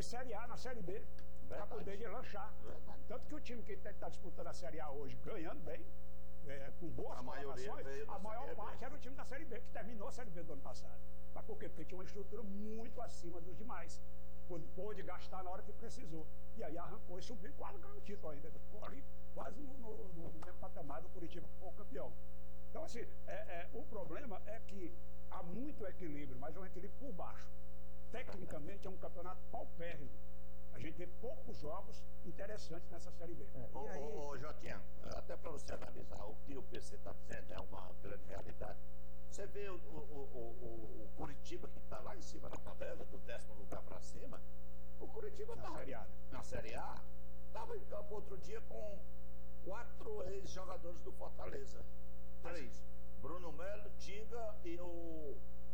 Série A na Série B, para poder lanchar. Tanto que o time que está disputando a Série A hoje, ganhando bem, com boas colocações, a maior parte era o time da Série B, que terminou a Série B do ano passado. Mas por quê? Porque tinha uma estrutura muito acima dos demais. Pôde gastar na hora que precisou. E aí arrancou e subiu, quase ganhou o título ainda. Ficou ali quase no mesmo patamar do Curitiba, que foi o campeão. Então, assim, o problema é que há muito equilíbrio, mas é um equilíbrio por baixo. Tecnicamente é um campeonato paupérrimo. A gente vê poucos jogos interessantes nessa Série B. Ô, Jotinha, até para você analisar o que o PC está dizendo, é uma grande realidade. Você vê o Curitiba, que está lá em cima na tabela, do 10º lugar para cima, o Curitiba na Série A, né? Na Série A, estava em campo outro dia com 4 ex-jogadores do Fortaleza. 3. Bruno Melo, Tinga e o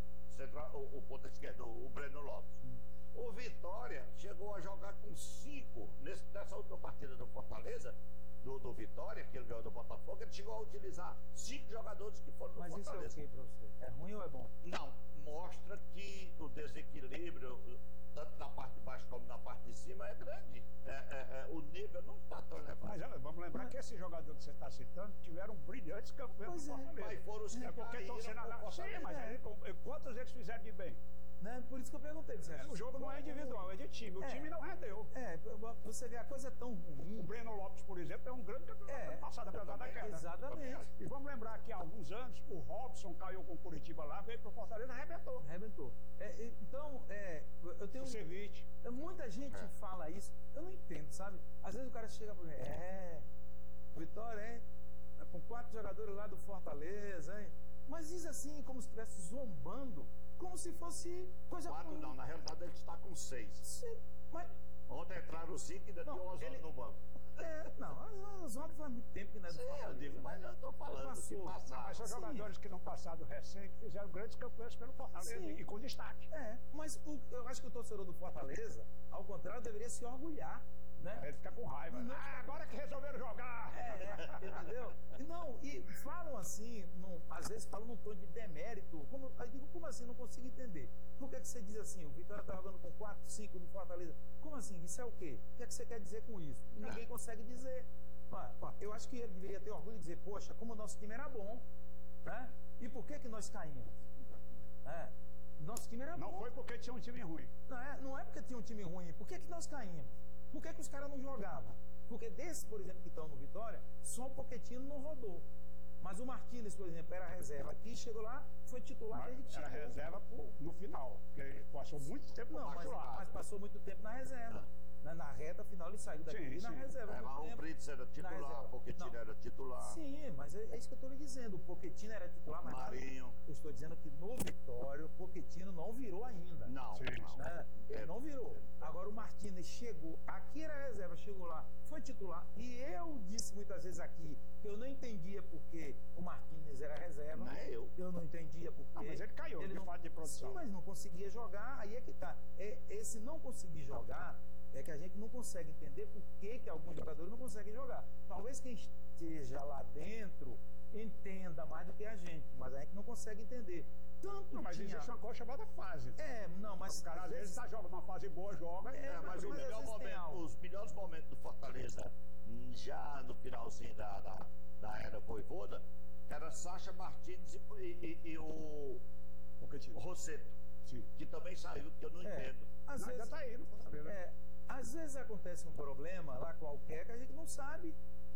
ponta esquerdo, o Breno Lopes. O Vitória chegou a jogar com 5 nessa última partida do Fortaleza, do Vitória, que ele ganhou do Botafogo. Ele chegou a utilizar 5 jogadores que foram do Fortaleza. Mas isso é o que para você? É ruim ou é bom? Não, mostra que o desequilíbrio, tanto na parte de baixo como na parte de cima, é grande. O nível não está tão elevado. Mas vamos lembrar que esses jogadores que você está citando tiveram brilhantes campeões do Fortaleza. Mas foram os que porque estão sendo analisados. Sim, mas quantos eles fizeram de bem? Né? Por isso que eu perguntei. O jogo não é individual, é de time. O time não rendeu. Você vê, a coisa é tão ruim. O Breno Lopes, por exemplo, é um grande campeão ano passado, apesar da queda. Exatamente. E vamos lembrar que há alguns anos o Robson caiu com o Curitiba lá, veio pro Fortaleza e arrebentou. Então, eu tenho. O Ceviche. Muita gente fala isso, eu não entendo, sabe? Às vezes o cara chega pra mim, Vitória, hein? Com 4 jogadores lá do Fortaleza, hein? Mas diz assim, como se estivesse zombando, como se fosse coisa 4 ruim. não, na realidade ele está com 6. Mas... Ontem entraram 5 e ainda tem o Oswaldo no banco. Não, o Oswaldo faz muito tempo que não é do Fortaleza. Eu digo, mas eu estou falando que passaram. Mas são jogadores que no passado recente fizeram grandes campanhas pelo Fortaleza e com destaque. Mas eu acho que o torcedor do Fortaleza, ao contrário, deveria se orgulhar. Né? Ele fica com raiva. Agora que resolveram jogar. Entendeu? E falam assim, às vezes falam num tom de demérito. Eu digo, como assim? Não consigo entender. Por que você diz assim? O Vitória está jogando com 4, 5 do Fortaleza. Como assim? Isso é o quê? O que é que você quer dizer com isso? Ninguém consegue dizer. Eu acho que ele deveria ter orgulho de dizer, poxa, como o nosso time era bom, né? E por que nós caímos? Nosso time era bom. Não foi porque tinha um time ruim. Não é porque tinha um time ruim. Por que nós caímos? Por que os caras não jogavam? Porque desses, por exemplo, que estão no Vitória, só o Pochettino não rodou. Mas o Martínez, por exemplo, era reserva aqui, chegou lá, foi titular desde que chegou. Era reserva no final, porque passou muito tempo mas passou muito tempo na reserva. Na reta final ele saiu daqui na reserva. Mas o Brits era titular, o Pochettino era titular. Sim, mas é isso que eu estou lhe dizendo. O Pochettino era titular, mas Marinho. Eu estou dizendo que no Vitória o Pochettino não virou ainda. Não. Ele não virou. Agora o Martínez chegou, aqui era reserva, chegou lá, foi titular. E eu disse muitas vezes aqui que eu não entendia porque o Martínez era reserva. Não é eu. Eu não entendia porque. Mas ele caiu, ele não de produção. Sim, mas não conseguia jogar, aí é que tá. Esse não conseguir jogar é que a gente não consegue entender por que alguns jogadores não conseguem jogar. Talvez quem esteja lá dentro entenda mais do que a gente, mas a gente não consegue entender. Mas existe uma coisa chamada fase. Mas o cara às vezes está jogando uma fase boa, joga. Mas os melhores momentos do Fortaleza, já no finalzinho da era Voivoda, era Sacha Martínez e o Rosseto, que também saiu, que eu não entendo. Às vezes tá aí no Fortaleza. Às vezes acontece um problema lá qualquer que a gente não sabe.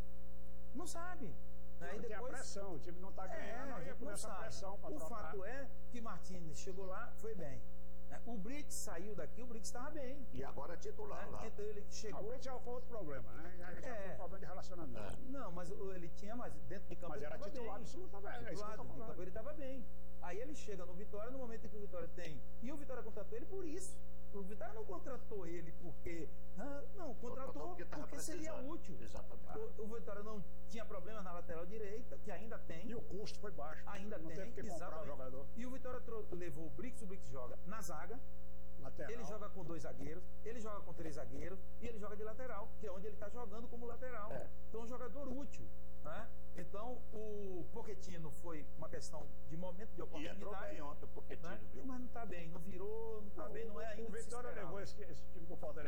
Não sabe. Aí depois, tem a pressão, o time não está ganhando, a gente não sabe. Pressão para o fato é que Martínez chegou lá, foi bem. O Brits saiu daqui, o Brits estava bem. E agora é titular lá. Então ele chegou. O Brits já foi outro problema, né? Já foi um problema de relacionamento. Não, mas ele tinha, mas dentro de campo. Mas era titular absoluto, ele estava bem. Aí ele chega no Vitória, no momento em que o Vitória tem. E o Vitória contratou ele por isso. O Vitória não contratou ele porque. Não, contratou porque seria útil. Exatamente. O Vitória não tinha problemas na lateral direita, que ainda tem. E o custo foi baixo. Ainda não tem. Teve que comprar o jogador. E o Vitória levou o Brits joga na zaga. Lateral. Ele joga com 2 zagueiros, ele joga com 3 zagueiros e ele joga de lateral, que é onde ele está jogando como lateral. Então, um jogador útil. Né? Então, o Pochettino foi uma questão de momento, de oportunidade. E entrou bem ontem o Pochettino, viu? Mas não está bem, não virou, não está bem, não é ainda. O Vitória levou esse time do Fortaleza